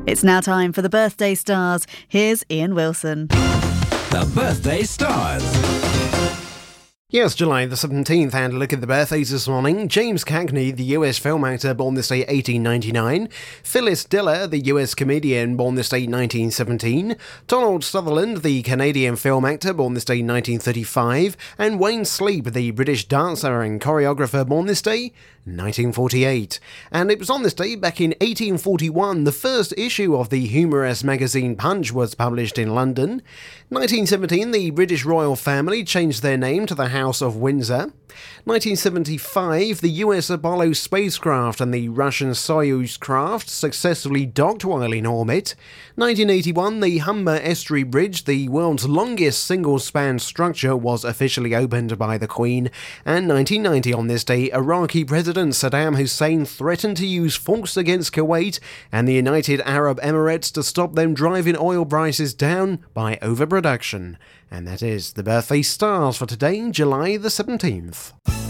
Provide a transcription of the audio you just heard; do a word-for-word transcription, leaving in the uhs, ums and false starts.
It's now time for the Birthday Stars. Here's Ian Wilson. The Birthday Stars. Yes, July the seventeenth, and look at the birthdays this morning. James Cagney, the U S film actor, born this day eighteen ninety-nine. Phyllis Diller, the U S comedian, born this day nineteen seventeen. Donald Sutherland, the Canadian film actor, born this day nineteen thirty-five. And Wayne Sleep, the British dancer and choreographer, born this day nineteen forty-eight. And it was on this day, back in eighteen forty-one, the first issue of the humorous magazine Punch was published in London. nineteen seventeen, the British royal family changed their name to the House of Windsor. nineteen seventy-five, the U S Apollo spacecraft and the Russian Soyuz craft successfully docked while in orbit. nineteen eighty-one, the Humber Estuary Bridge, the world's longest single-span structure, was officially opened by the Queen. And nineteen ninety, on this day, Iraqi President Saddam Hussein threatened to use force against Kuwait and the United Arab Emirates to stop them driving oil prices down by overproduction. And that is the Birthday Stars for today, July the seventeenth.